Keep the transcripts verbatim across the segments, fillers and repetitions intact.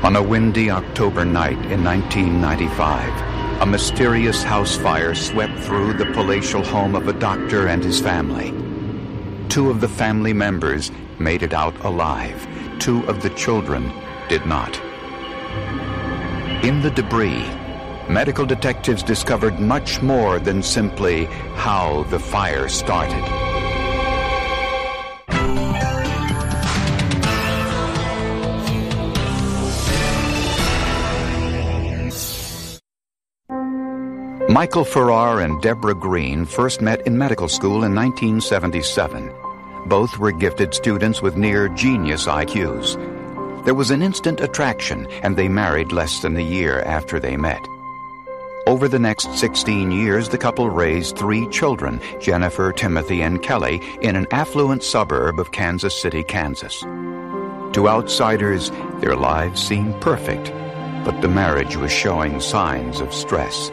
On a windy October night in nineteen ninety-five, a mysterious house fire swept through the palatial home of a doctor and his family. Two of the family members made it out alive. Two of the children did not. In the debris, medical detectives discovered much more than simply how the fire started. Michael Farrar and Deborah Green first met in medical school in nineteen seventy-seven. Both were gifted students with near-genius I Qs. There was an instant attraction, and they married less than a year after they met. Over the next sixteen years, the couple raised three children, Jennifer, Timothy, and Kelly, in an affluent suburb of Kansas City, Kansas. To outsiders, their lives seemed perfect, but the marriage was showing signs of stress.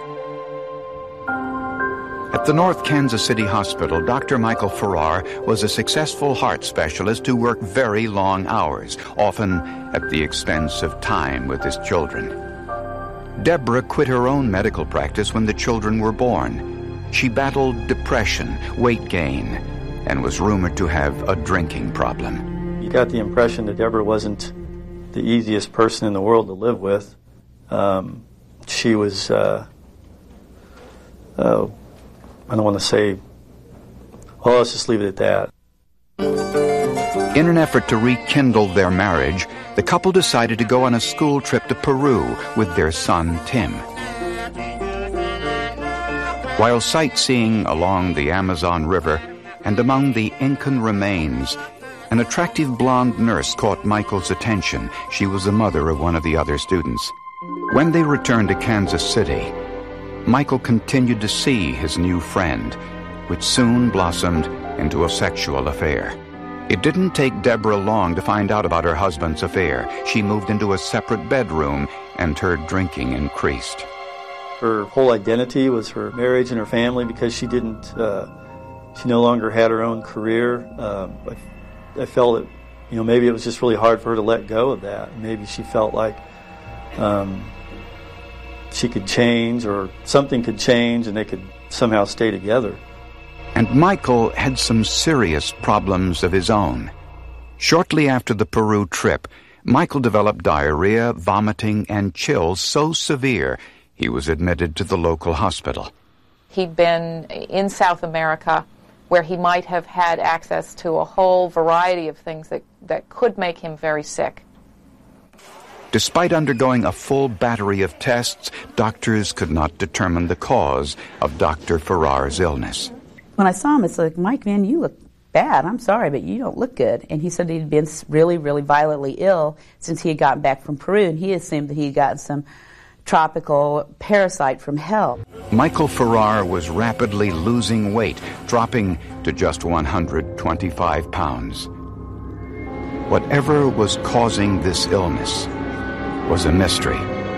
At the North Kansas City Hospital, Doctor Michael Farrar was a successful heart specialist who worked very long hours, often at the expense of time with his children. Deborah quit her own medical practice when the children were born. She battled depression, weight gain, and was rumored to have a drinking problem. You got the impression that Deborah wasn't the easiest person in the world to live with. Um, she was... Uh, uh, I don't want to say, well, let's just leave it at that. In an effort to rekindle their marriage, the couple decided to go on a school trip to Peru with their son, Tim. While sightseeing along the Amazon River and among the Incan remains, an attractive blonde nurse caught Michael's attention. She was the mother of one of the other students. When they returned to Kansas City, Michael continued to see his new friend, which soon blossomed into a sexual affair. It didn't take Deborah long to find out about her husband's affair. She moved into a separate bedroom, and her drinking increased. Her whole identity was her marriage and her family, because she didn't, uh, she no longer had her own career. Uh, I, I felt that, you know, maybe it was just really hard for her to let go of that. Maybe she felt like um, she could change, or something could change, and they could somehow stay together. And Michael had some serious problems of his own. Shortly after the Peru trip, Michael developed diarrhea, vomiting, and chills so severe he was admitted to the local hospital. He'd been in South America, where he might have had access to a whole variety of things that, that could make him very sick. Despite undergoing a full battery of tests, doctors could not determine the cause of Doctor Farrar's illness. When I saw him, it's like, Mike, man, you look bad. I'm sorry, but you don't look good. And he said he'd been really, really violently ill since he had gotten back from Peru, and he assumed that he had gotten some tropical parasite from hell. Michael Farrar was rapidly losing weight, dropping to just one hundred twenty-five pounds. Whatever was causing this illness was a mystery.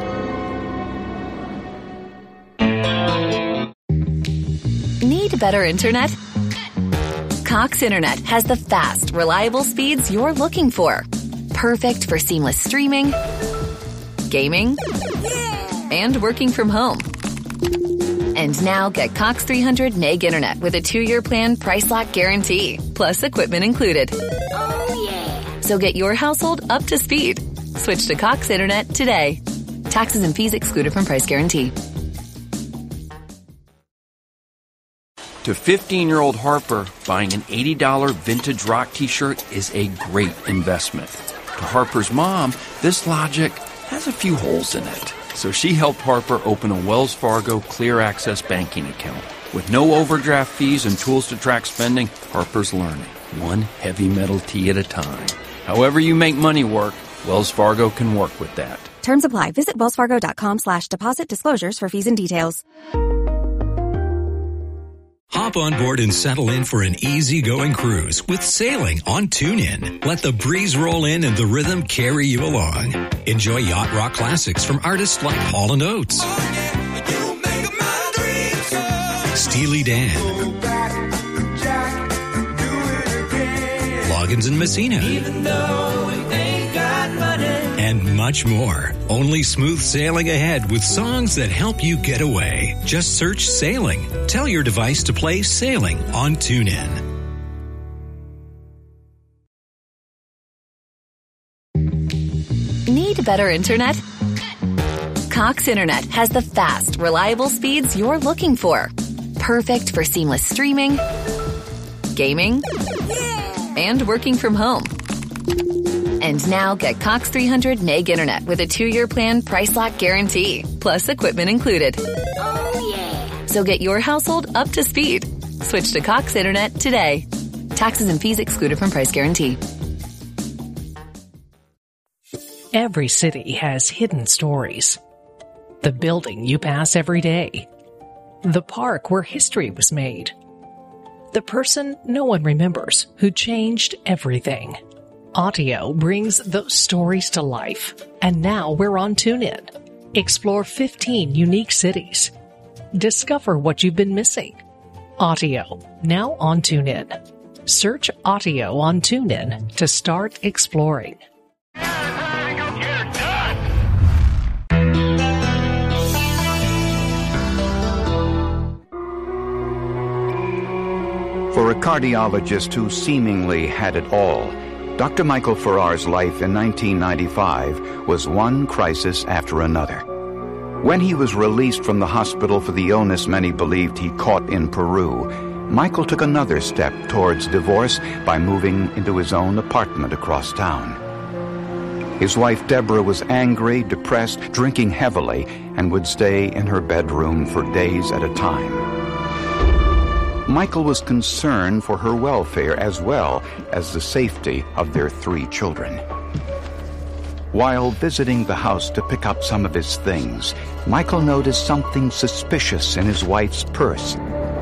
Need better internet? Cox Internet has the fast, reliable speeds you're looking for. Perfect for seamless streaming, gaming, and working from home. And now get Cox three hundred meg internet with a two-year plan, price lock guarantee, plus equipment included. Oh, yeah. So get your household up to speed. Switch to Cox Internet today. Taxes and fees excluded from price guarantee. To fifteen-year-old Harper, buying an eighty dollars vintage rock t-shirt is a great investment. To Harper's mom, this logic has a few holes in it. So she helped Harper open a Wells Fargo Clear Access banking account. With no overdraft fees and tools to track spending, Harper's learning, one heavy metal tee at a time. However you make money work, Wells Fargo can work with that. Terms apply. Visit wellsfargo.com slash deposit disclosures for fees and details. Hop on board and settle in for an easy-going cruise with sailing on TuneIn. Let the breeze roll in and the rhythm carry you along. Enjoy yacht rock classics from artists like Hall and Oates, Steely Dan, Loggins and Messina, and much more. Only smooth sailing ahead with songs that help you get away. Just search Sailing. Tell your device to play Sailing on TuneIn. Need better internet? Cox Internet has the fast, reliable speeds you're looking for. Perfect for seamless streaming, gaming, and working from home. And now get Cox three hundred meg internet with a two-year plan price lock guarantee, plus equipment included. Oh, yeah. So get your household up to speed. Switch to Cox Internet today. Taxes and fees excluded from price guarantee. Every city has hidden stories. The building you pass every day. The park where history was made. The person no one remembers who changed everything. Audio brings those stories to life. And now we're on TuneIn. Explore fifteen unique cities. Discover what you've been missing. Audio, now on TuneIn. Search Audio on TuneIn to start exploring. For a cardiologist who seemingly had it all, Doctor Michael Farrar's life in nineteen ninety-five was one crisis after another. When he was released from the hospital for the illness many believed he caught in Peru, Michael took another step towards divorce by moving into his own apartment across town. His wife Deborah was angry, depressed, drinking heavily, and would stay in her bedroom for days at a time. Michael was concerned for her welfare as well as the safety of their three children. While visiting the house to pick up some of his things, Michael noticed something suspicious in his wife's purse.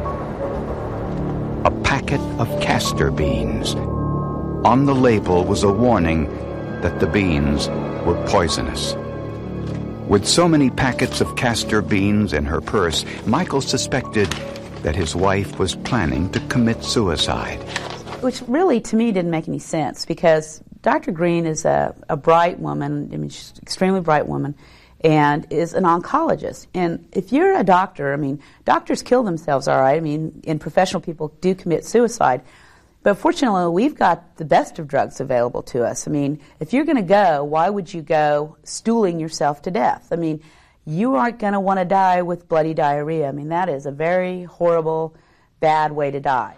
A packet of castor beans. On the label was a warning that the beans were poisonous. With so many packets of castor beans in her purse, Michael suspected that his wife was planning to commit suicide. Which really, to me, didn't make any sense, because Doctor Green is a, a bright woman, I mean, she's an extremely bright woman, and is an oncologist. And if you're a doctor, I mean, doctors kill themselves, all right? I mean, and professional people do commit suicide. But fortunately, we've got the best of drugs available to us. I mean, if you're going to go, why would you go stooling yourself to death? I mean, you aren't going to want to die with bloody diarrhea. I mean, that is a very horrible, bad way to die.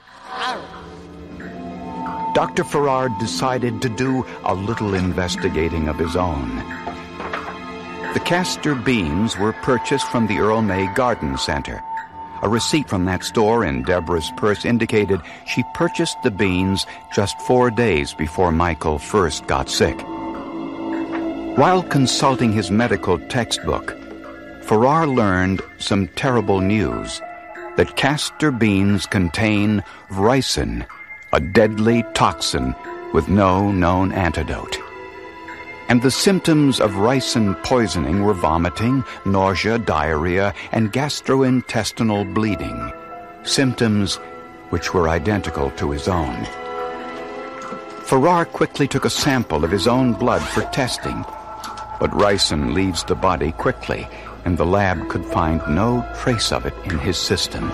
Doctor Farrar decided to do a little investigating of his own. The castor beans were purchased from the Earl May Garden Center. A receipt from that store in Deborah's purse indicated she purchased the beans just four days before Michael first got sick. While consulting his medical textbook, Farrar learned some terrible news, that castor beans contain ricin, a deadly toxin with no known antidote. And the symptoms of ricin poisoning were vomiting, nausea, diarrhea, and gastrointestinal bleeding, symptoms which were identical to his own. Farrar quickly took a sample of his own blood for testing, but ricin leaves the body quickly, and the lab could find no trace of it in his system.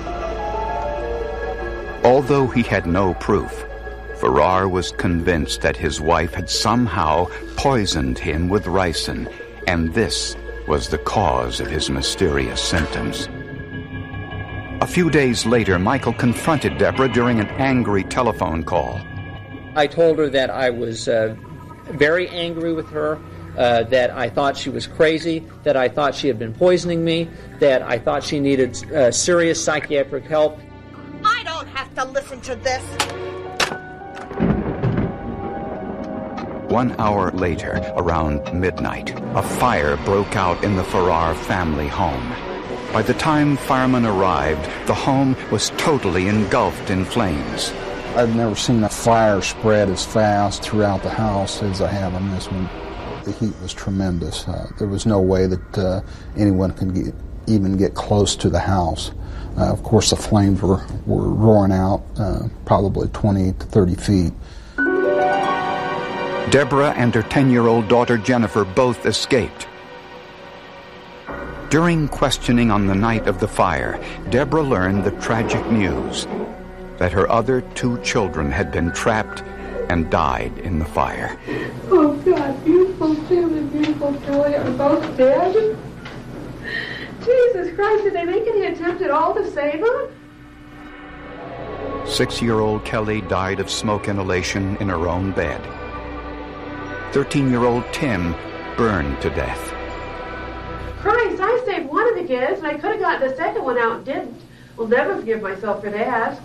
Although he had no proof, Farrar was convinced that his wife had somehow poisoned him with ricin, and this was the cause of his mysterious symptoms. A few days later, Michael confronted Deborah during an angry telephone call. I told her that I was uh, very angry with her, Uh, that I thought she was crazy, that I thought she had been poisoning me, that I thought she needed uh, serious psychiatric help. I don't have to listen to this. One hour later, around midnight, a fire broke out in the Farrar family home. By the time firemen arrived, the home was totally engulfed in flames. I've never seen a fire spread as fast throughout the house as I have on this one. The heat was tremendous. Uh, there was no way that uh, anyone could get, even get close to the house. Uh, of course, the flames were, were roaring out uh, probably twenty to thirty feet. Deborah and her ten-year-old daughter Jennifer both escaped. During questioning on the night of the fire, Deborah learned the tragic news that her other two children had been trapped and died in the fire. Oh, God, beautiful Tim and beautiful Kelly are both dead? Jesus Christ, did they make any attempt at all to save them? Six-year-old Kelly died of smoke inhalation in her own bed. Thirteen-year-old Tim burned to death. Christ, I saved one of the kids, and I could have gotten the second one out and didn't. Will never forgive myself for that.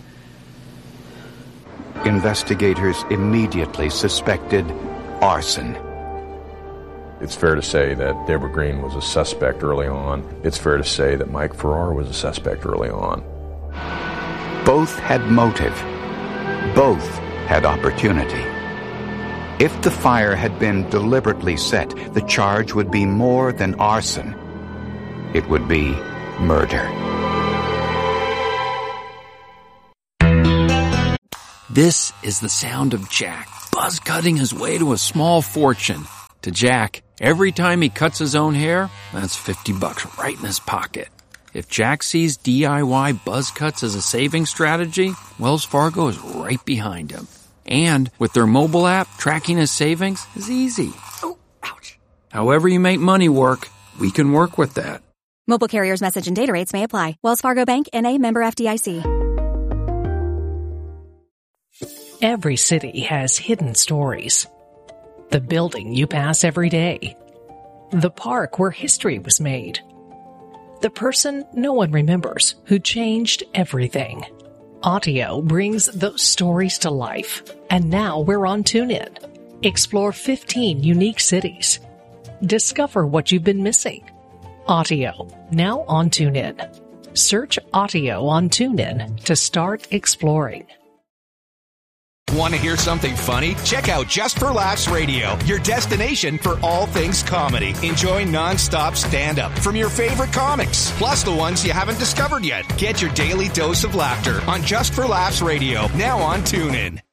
Investigators immediately suspected arson. It's fair to say that Deborah Green was a suspect early on. It's fair to say that Mike Farrar was a suspect early on. Both had motive. Both had opportunity. If the fire had been deliberately set, the charge would be more than arson. It would be murder. This is the sound of Jack, buzz cutting his way to a small fortune. To Jack, every time he cuts his own hair, that's fifty bucks right in his pocket. If Jack sees D I Y buzz cuts as a saving strategy, Wells Fargo is right behind him. And with their mobile app, tracking his savings is easy. Oh, ouch. However you make money work, we can work with that. Mobile carriers' message and data rates may apply. Wells Fargo Bank, N A, member F D I C. Every city has hidden stories. The building you pass every day. The park where history was made. The person no one remembers who changed everything. Autio brings those stories to life. And now we're on TuneIn. Explore fifteen unique cities. Discover what you've been missing. Autio, now on TuneIn. Search Autio on TuneIn to start exploring. Want to hear something funny? Check out Just for Laughs Radio, your destination for all things comedy. Enjoy non-stop stand-up from your favorite comics, plus the ones you haven't discovered yet. Get your daily dose of laughter on Just for Laughs Radio, now on TuneIn.